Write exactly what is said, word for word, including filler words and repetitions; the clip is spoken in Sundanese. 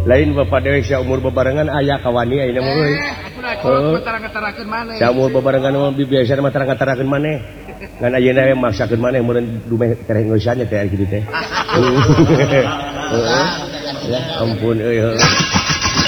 lain Bapak Dewi umur bebarengan ayah kawani ayeuna mah euy. Umur bebarengan mah biasa mah terang-terangkeun maneh. Ngan ayeuna we maksakeun maneh meureun dumeh tereh ngeusannya teh kitu teh. Heeh. Ya ampun euy.